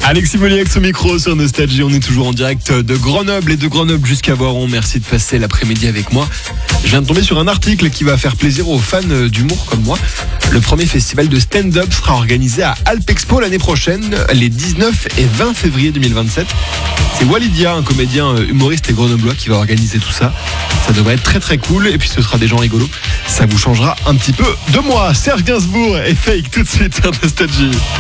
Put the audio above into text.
Alexis Moliac au micro sur Nostalgie. On est toujours en direct de Grenoble et de Grenoble jusqu'à Voiron. Merci de passer l'après-midi avec moi. Je viens de tomber sur un article qui va faire plaisir aux fans d'humour comme moi. Le premier festival de stand-up sera organisé à Alpexpo l'année prochaine, les 19 et 20 février 2027. C'est Walidia, un comédien humoriste et grenoblois qui va organiser tout ça. Ça devrait être très très cool et puis ce sera des gens rigolos. Ça vous changera un petit peu de moi. Serge Gainsbourg et Fake tout de suite sur Nostalgie.